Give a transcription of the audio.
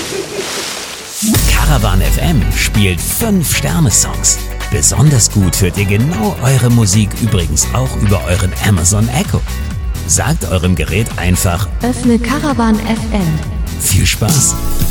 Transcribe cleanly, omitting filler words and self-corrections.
Caravan FM spielt 5-Sterne-Songs. Besonders gut hört ihr genau eure Musik übrigens auch über euren Amazon Echo. Sagt eurem Gerät einfach: Öffne Caravan FM. Viel Spaß!